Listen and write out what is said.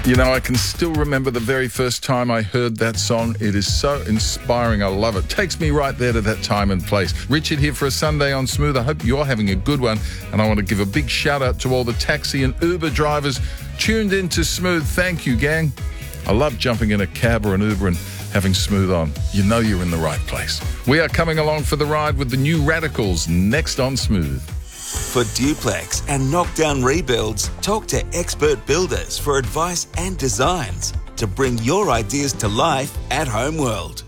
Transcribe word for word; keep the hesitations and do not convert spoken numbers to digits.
You know, I can still remember the very first time I heard that song. It is so inspiring. I love it. Takes me right there to that time and place. Richard here for a Sunday on Smooth. I hope you're having a good one. And I want to give a big shout out to all the taxi and Uber drivers tuned in to Smooth. Thank you, gang. I love jumping in a cab or an Uber and having Smooth on. You know you're in the right place. We are coming along for the ride with the new Radicals next on Smooth. For duplex and knockdown rebuilds, talk to expert builders for advice and designs to bring your ideas to life at Homeworld.